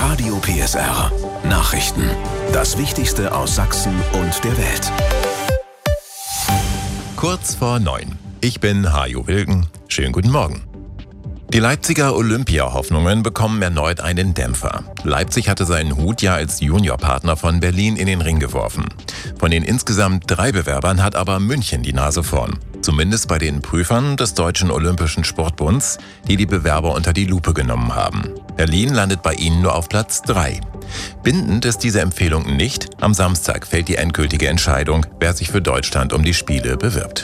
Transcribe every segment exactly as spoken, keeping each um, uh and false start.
Radio P S R. Nachrichten. Das Wichtigste aus Sachsen und der Welt. Kurz vor neun. Ich bin Hajo Wilken. Schönen guten Morgen. Die Leipziger Olympia-Hoffnungen bekommen erneut einen Dämpfer. Leipzig hatte seinen Hut ja als Juniorpartner von Berlin in den Ring geworfen. Von den insgesamt drei Bewerbern hat aber München die Nase vorn. Zumindest bei den Prüfern des Deutschen Olympischen Sportbunds, die die Bewerber unter die Lupe genommen haben. Berlin landet bei ihnen nur auf Platz drei. Bindend ist diese Empfehlung nicht. Am Samstag fällt die endgültige Entscheidung, wer sich für Deutschland um die Spiele bewirbt.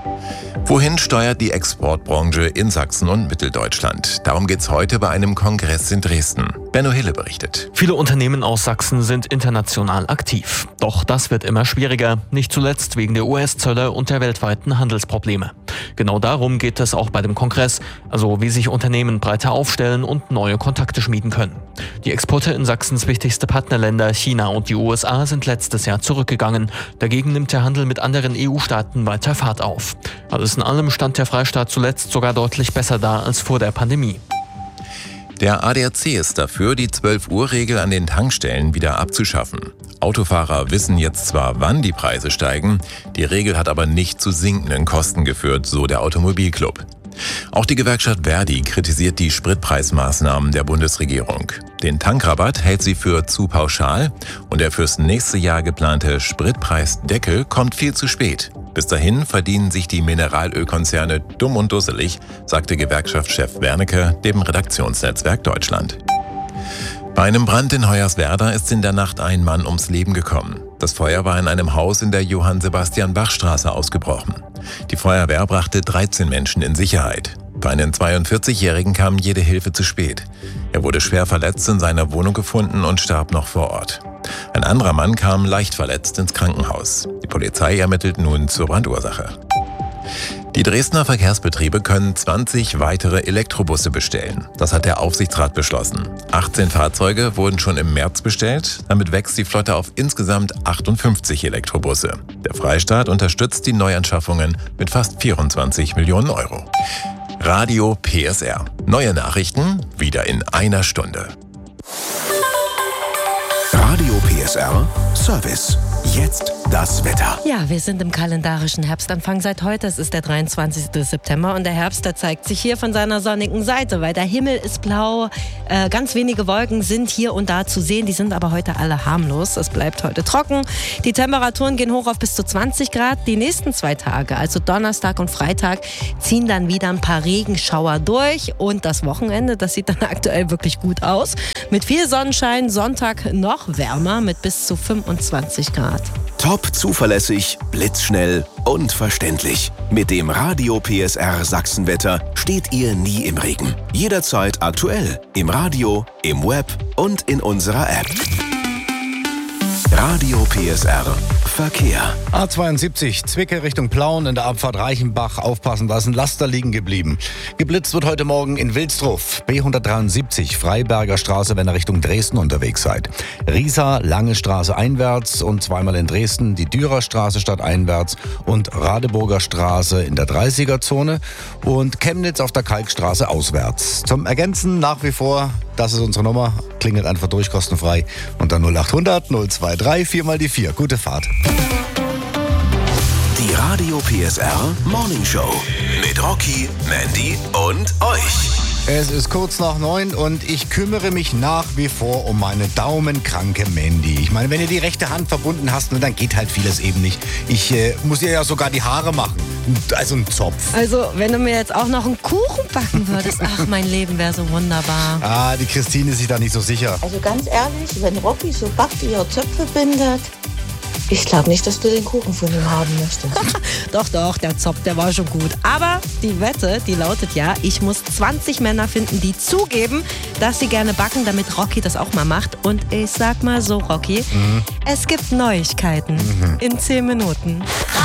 Wohin steuert die Exportbranche in Sachsen und Mitteldeutschland? Darum geht's heute bei einem Kongress in Dresden. Benno Hille berichtet. Viele Unternehmen aus Sachsen sind international aktiv. Doch das wird immer schwieriger, nicht zuletzt wegen der U S-Zölle und der weltweiten Handelsprobleme. Genau darum geht es auch bei dem Kongress, also wie sich Unternehmen breiter aufstellen und neue Kontakte schmieden können. Die Exporte in Sachsens wichtigste Partnerländer China und die U S A sind letztes Jahr zurückgegangen. Dagegen nimmt der Handel mit anderen E U-Staaten weiter Fahrt auf. Alles in allem stand der Freistaat zuletzt sogar deutlich besser da als vor der Pandemie. Der A D A C ist dafür, die zwölf-Uhr-Regel an den Tankstellen wieder abzuschaffen. Autofahrer wissen jetzt zwar, wann die Preise steigen, die Regel hat aber nicht zu sinkenden Kosten geführt, so der Automobilclub. Auch die Gewerkschaft Verdi kritisiert die Spritpreismaßnahmen der Bundesregierung. Den Tankrabatt hält sie für zu pauschal und der fürs nächste Jahr geplante Spritpreisdeckel kommt viel zu spät. Bis dahin verdienen sich die Mineralölkonzerne dumm und dusselig, sagte Gewerkschaftschef Wernicke dem Redaktionsnetzwerk Deutschland. Bei einem Brand in Hoyerswerda ist in der Nacht ein Mann ums Leben gekommen. Das Feuer war in einem Haus in der Johann-Sebastian-Bach-Straße ausgebrochen. Die Feuerwehr brachte dreizehn Menschen in Sicherheit. Für einen zweiundvierzigjährigen kam jede Hilfe zu spät. Er wurde schwer verletzt in seiner Wohnung gefunden und starb noch vor Ort. Ein anderer Mann kam leicht verletzt ins Krankenhaus. Die Polizei ermittelt nun zur Brandursache. Die Dresdner Verkehrsbetriebe können zwanzig weitere Elektrobusse bestellen. Das hat der Aufsichtsrat beschlossen. achtzehn Fahrzeuge wurden schon im März bestellt. Damit wächst die Flotte auf insgesamt achtundfünfzig Elektrobusse. Der Freistaat unterstützt die Neuanschaffungen mit fast vierundzwanzig Millionen Euro. Radio P S R. Neue Nachrichten wieder in einer Stunde. Radio P S R Service. Jetzt das Wetter. Ja, wir sind im kalendarischen Herbstanfang seit heute. Es ist der dreiundzwanzigste September und der Herbst, der zeigt sich hier von seiner sonnigen Seite, weil der Himmel ist blau. Äh, ganz wenige Wolken sind hier und da zu sehen, die sind aber heute alle harmlos. Es bleibt heute trocken. Die Temperaturen gehen hoch auf bis zu zwanzig Grad. Die nächsten zwei Tage, also Donnerstag und Freitag, ziehen dann wieder ein paar Regenschauer durch und das Wochenende, das sieht dann aktuell wirklich gut aus. Mit viel Sonnenschein, Sonntag noch wärmer mit bis zu fünfundzwanzig Grad. Top zuverlässig, blitzschnell und verständlich. Mit dem Radio P S R Sachsenwetter steht ihr nie im Regen. Jederzeit aktuell. Im Radio, im Web und in unserer App. Radio P S R Verkehr. A zweiundsiebzig, Zwickau Richtung Plauen in der Abfahrt Reichenbach. Aufpassen, da ist ein Laster liegen geblieben. Geblitzt wird heute Morgen in Wilsdruff. B hundertdreiundsiebzig, Freiberger Straße, wenn ihr Richtung Dresden unterwegs seid. Riesa, Lange Straße einwärts und zweimal in Dresden die Dürer Straße stadteinwärts und Radeburger Straße in der dreißiger-Zone und Chemnitz auf der Kalkstraße auswärts. Zum Ergänzen nach wie vor, das ist unsere Nummer, klingelt einfach durch, kostenfrei unter null achthundert null drei vier mal die vier. Gute Fahrt. Die Radio P S R Morning Show mit Rocky, Mandy und euch. Es ist kurz nach neun und ich kümmere mich nach wie vor um meine daumenkranke Mandy. Ich meine, wenn ihr die rechte Hand verbunden hast, dann geht halt vieles eben nicht. Ich äh, muss ihr ja sogar die Haare machen. Also ein Zopf. Also, wenn du mir jetzt auch noch einen Kuchen backen würdest, ach, mein Leben wäre so wunderbar. Ah, die Christine ist sich da nicht so sicher. Also ganz ehrlich, wenn Rocky so backt, wie er Zöpfe bindet, ich glaube nicht, dass du den Kuchen von ihm haben möchtest. Doch, doch, der Zopf, der war schon gut. Aber die Wette, die lautet ja, ich muss zwanzig Männer finden, die zugeben, dass sie gerne backen, damit Rocky das auch mal macht. Und ich sag mal so, Rocky, mhm. es gibt Neuigkeiten mhm. in zehn Minuten.